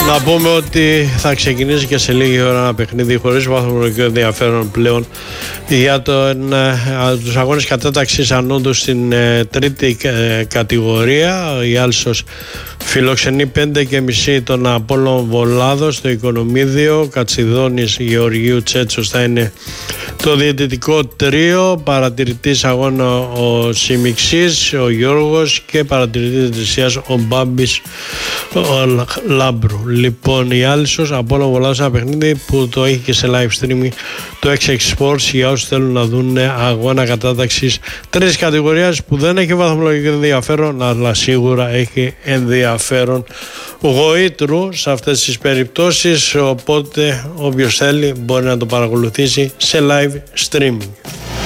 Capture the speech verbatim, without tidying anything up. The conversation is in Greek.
Να πούμε ότι θα ξεκινήσει και σε λίγη ώρα ένα παιχνίδι χωρίς βαθμολογικό ενδιαφέρον πλέον για τον, ε, τους αγώνες κατάταξης ανόντου στην ε, τρίτη ε, κατηγορία. Η Άλσος φιλοξενεί πέντε και μισή τον Απόλλων Βολάδο στο Οικονομίδιο. Κατσιδόνης Γεωργίου Τσέτσος θα είναι το διαιτητικό τρίο. Παρατηρητής αγώνα ο Σιμιξής, ο Γιώργος, και παρατηρητής της Ισίας ο Μπάμπης ο Λάμπρου. Λοιπόν, η Άλσος Απόλλων Βολάδος, ένα παιχνίδι που το έχει και σε live streaming το εξ εξ Sports για όσους θέλουν να δουν αγώνα κατάταξης τρεις κατηγορίας που δεν έχει βαθμολογικό ενδιαφέρον, αλλά σίγουρα έχει ενδιαφέρον γοήτρου σε αυτές τις περιπτώσεις, οπότε όποιος θέλει μπορεί να το παρακολουθήσει σε live streaming.